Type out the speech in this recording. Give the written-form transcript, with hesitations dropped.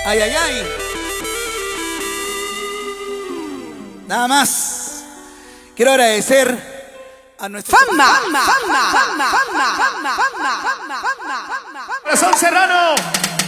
Ay, ay, ay. Nada más. Quiero agradecer a nuestro... Corazón Serrano.